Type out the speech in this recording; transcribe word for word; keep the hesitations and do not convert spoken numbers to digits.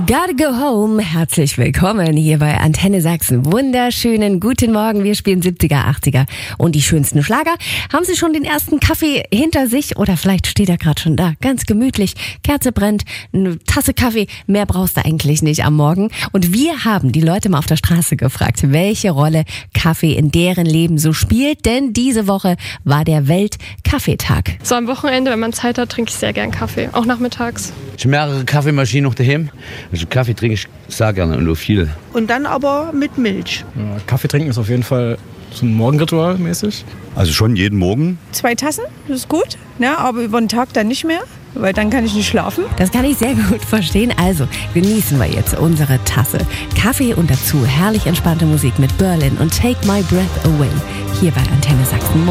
Gotta go home. Herzlich willkommen hier bei Antenne Sachsen. Wunderschönen guten Morgen. Wir spielen siebziger, achtziger und die schönsten Schlager. Haben Sie schon den ersten Kaffee hinter sich oder vielleicht steht er gerade schon da? Ganz gemütlich. Kerze brennt, eine Tasse Kaffee. Mehr brauchst du eigentlich nicht am Morgen. Und wir haben die Leute mal auf der Straße gefragt, welche Rolle Kaffee in deren Leben so spielt. Denn diese Woche war der Weltkaffeetag. So am Wochenende, wenn man Zeit hat, trinke ich sehr gern Kaffee. Auch nachmittags. Ich habe mehrere Kaffeemaschinen noch daheim. Also Kaffee trinke ich sehr gerne und nur viel. Und dann aber mit Milch. Ja, Kaffee trinken ist auf jeden Fall so ein Morgenritual mäßig. Also schon jeden Morgen. Zwei Tassen, das ist gut. Ja, aber über den Tag dann nicht mehr, weil dann kann ich nicht schlafen. Das kann ich sehr gut verstehen. Also genießen wir jetzt unsere Tasse Kaffee und dazu herrlich entspannte Musik mit Berlin und Take My Breath Away. Hier bei Antenne Sachsen.